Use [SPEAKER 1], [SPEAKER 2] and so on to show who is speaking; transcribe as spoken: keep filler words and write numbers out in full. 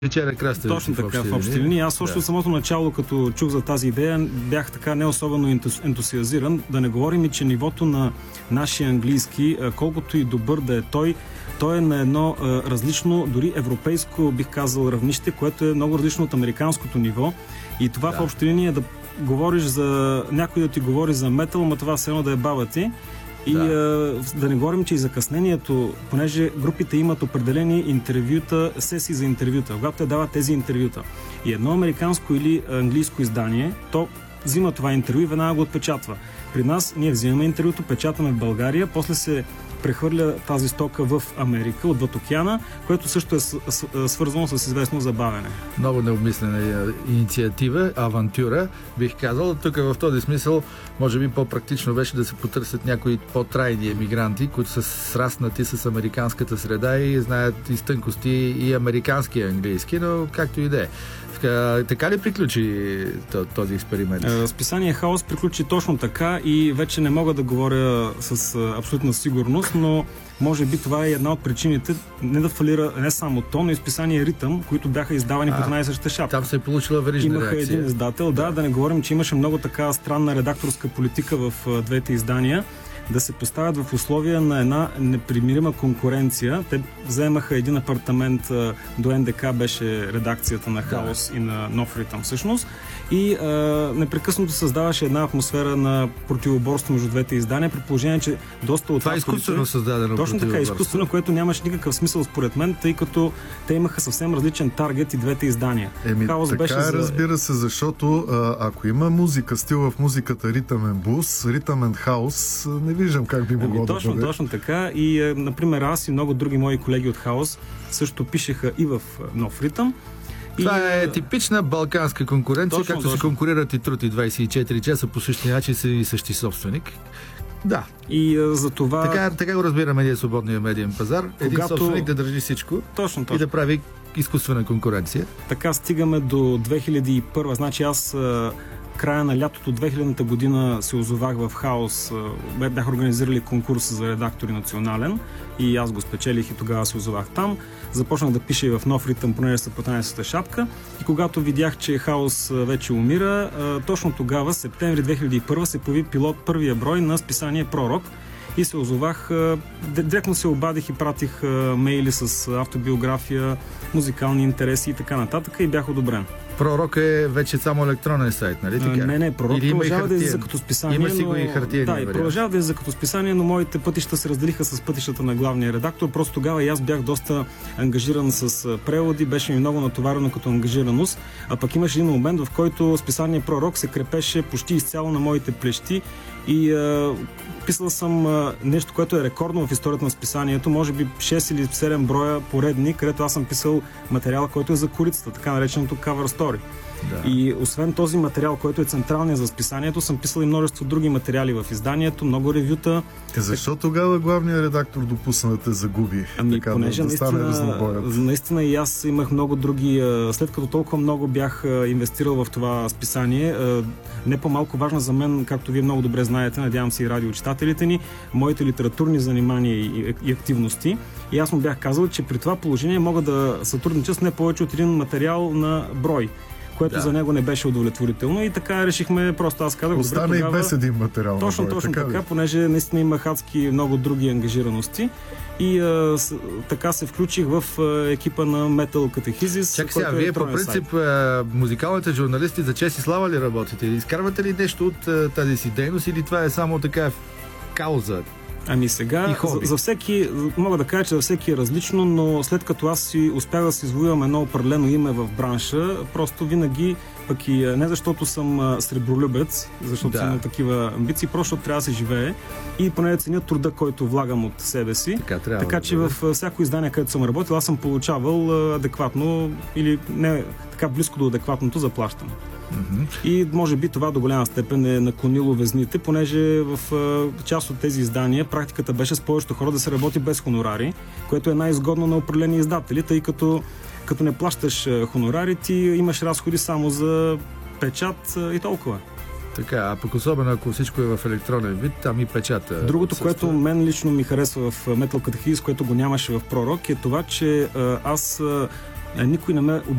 [SPEAKER 1] Вечеря краставици.
[SPEAKER 2] Точно така, в общи линии. Аз още
[SPEAKER 1] да.
[SPEAKER 2] от самото начало, като чух за тази идея, бях така не особено ентусиазиран. Да не говорим и, че нивото на нашия английски, колкото и добър да е той, той е на едно а, различно, дори европейско, бих казал, равнище, което е много различно от американското ниво. И това да. В общи линии е да говориш за... Някой да ти говори за метал, но това все едно да е баба ти. И да. А, да не говорим, че и закъснението, понеже групите имат определени интервюта, сесии за интервюта, когато те дават тези интервюта. И едно американско или английско издание, то взима това интервю и веднага го отпечатва. При нас ние взимаме интервюто, печатаме в България, после се прехвърля тази стока в Америка, отвъд океана, което също е свързано с известно забавяне.
[SPEAKER 1] Много необмислена инициатива, авантюра, бих казал. Тук в този смисъл, може би по-практично беше да се потърсят някои по-трайни емигранти, които са сраснати с американската среда и знаят изтънкости и американски и английски, но както и да е. Така, така ли приключи този експеримент?
[SPEAKER 2] Списание Хаос приключи точно така и вече не мога да говоря с абсолютна сигурност, но може би това е една от причините не да фалира не само то, но и списание Ритъм, които бяха издавани под една и съща шапка.
[SPEAKER 1] Там се е получила верижна
[SPEAKER 2] Имаха
[SPEAKER 1] реакция.
[SPEAKER 2] един издател, да, да не говорим, че имаше много така странна редакторска политика в двете издания, да се поставят в условия на една непримирима конкуренция. Те вземаха един апартамент до Ен Де Ка, беше редакцията на Хаос да. И на Нов Ритъм всъщност. И а, непрекъснато създаваше една атмосфера на противоборство между двете издания, при положение, че доста от
[SPEAKER 1] това е изкуствено създадено.
[SPEAKER 2] Точно така, изкуствено, което нямаше никакъв смисъл според мен, тъй като те имаха съвсем различен таргет и двете издания.
[SPEAKER 3] Еми,
[SPEAKER 2] Хаос
[SPEAKER 3] така
[SPEAKER 2] беше
[SPEAKER 3] е,
[SPEAKER 2] за...
[SPEAKER 3] разбира се, защото а, ако има музика, стил в музиката ритъмен блуз, ритъмен хаос, не виждам как би могло
[SPEAKER 2] ами,
[SPEAKER 3] да
[SPEAKER 2] точно,
[SPEAKER 3] бъде.
[SPEAKER 2] Точно така. И, например, аз и много други мои колеги от Хаос също пишеха и в Нов Ритъм.
[SPEAKER 1] Това и... е типична балканска конкуренция,
[SPEAKER 2] точно,
[SPEAKER 1] както
[SPEAKER 2] точно.
[SPEAKER 1] се конкурират и Труд и двайсет и четири часа по същия начин са и същи собственик. Да.
[SPEAKER 2] И а, за това...
[SPEAKER 1] Така, така го разбираме ние свободния медиен пазар.
[SPEAKER 2] Когато...
[SPEAKER 1] Един собственик да държи всичко
[SPEAKER 2] точно, точно.
[SPEAKER 1] и да прави изкуствена конкуренция.
[SPEAKER 2] Така стигаме до две хиляди и първа. Значи аз а, края на лятото две хилядната година се озовах в Хаос. А, бях организирали конкурс за редактори национален и аз го спечелих и тогава се озовах там. Започнах да пиша и в Нов Ритъм, понеже са под една шапка. И когато видях, че Хаос вече умира, точно тогава, септември две хиляди и първа, се появи пилот първия брой на списание Пророк. И се озовах, директно се обадих и пратих мейли с автобиография, музикални интереси и така нататък и бях одобрен.
[SPEAKER 1] Пророк е вече само електронен сайт, нали така?
[SPEAKER 2] Не, не, Пророк продължава да излиза като списание.
[SPEAKER 1] Има си
[SPEAKER 2] но...
[SPEAKER 1] го и хартиен
[SPEAKER 2] Да, и продължава да излиза като списание, но моите пътища се разделиха с пътищата на главния редактор. Просто тогава и аз бях доста ангажиран с преводи, беше ми много натоварено като ангажираност, а пък имаше един момент, в който списание Пророк се крепеше почти изцяло на моите плещи и а, писал съм а, нещо, което е рекордно в историята на списанието, може би шест или седем броя поредни, където аз съм писал материал, който е за корицата, така нареченото cover story. Да. И освен този материал, който е централният за списанието, съм писал и множество други материали в изданието, много ревюта.
[SPEAKER 3] Е, защо тогава главният редактор допусна да те загуби?
[SPEAKER 2] Ами,
[SPEAKER 3] така,
[SPEAKER 2] понеже
[SPEAKER 3] да, да стане
[SPEAKER 2] наистина, наистина и аз имах много други, след като толкова много бях инвестирал в това списание, не по-малко важно за мен, както вие много добре знаете, надявам се и радиочитателите ни, моите литературни занимания и, и активности. И аз му бях казал, че при това положение мога да сътруднича с не повече от един материал на брой, което да. За него не беше удовлетворително и така решихме, просто аз казах...
[SPEAKER 3] Остана
[SPEAKER 2] добре,
[SPEAKER 3] тогава... и без един материал.
[SPEAKER 2] Точно,
[SPEAKER 3] бой,
[SPEAKER 2] точно
[SPEAKER 3] така,
[SPEAKER 2] така, понеже наистина имах адски много други ангажираности и а, с, така се включих в а, екипа на Metal Catechizis.
[SPEAKER 1] Чакай сега, вие по принцип а, музикалните журналисти за чест и слава ли работите? Изкарвате ли нещо от а, тази си дейност или това е само така кауза?
[SPEAKER 2] Ами сега, за, за всеки, мога да кажа, че за всеки е различно, но след като аз си успях да си извоювам едно определено име в бранша, просто винаги, пък и не защото съм сребролюбец, защото да. Съм на такива амбиции, просто защото трябва да се живее и поне да ценя труда, който влагам от себе си.
[SPEAKER 1] Така,
[SPEAKER 2] така
[SPEAKER 1] да
[SPEAKER 2] че
[SPEAKER 1] да.
[SPEAKER 2] В всяко издание, където съм работил, аз съм получавал адекватно или не така близко до адекватното заплащане. Mm-hmm. И може би това до голяма степен е наклонило везните, понеже в а, част от тези издания практиката беше с повечето хора да се работи без хонорари, което е най-изгодно на определени издатели, тъй като като не плащаш хонорари, ти имаш разходи само за печат и толкова.
[SPEAKER 1] Така, а пък особено ако всичко е в електронен вид, там и печата.
[SPEAKER 2] Другото, което мен лично ми харесва в Metal Catechizis, което го нямаше в Пророк, е това, че а, аз а, никой не ме